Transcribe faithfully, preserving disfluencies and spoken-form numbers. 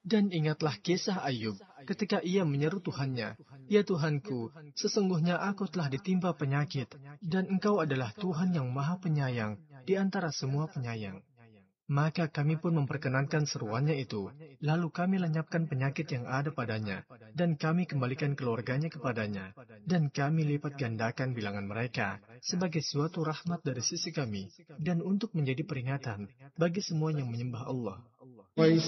Dan ingatlah kisah Ayub ketika ia menyeru Tuhannya, "Ya Tuhanku, sesungguhnya aku telah ditimpa penyakit, dan Engkau adalah Tuhan yang Maha Penyayang di antara semua penyayang." Maka kami pun memperkenankan seruannya itu, lalu kami lenyapkan penyakit yang ada padanya, dan kami kembalikan keluarganya kepadanya, dan kami lipat gandakan bilangan mereka sebagai suatu rahmat dari sisi kami, dan untuk menjadi peringatan bagi semua yang menyembah Allah.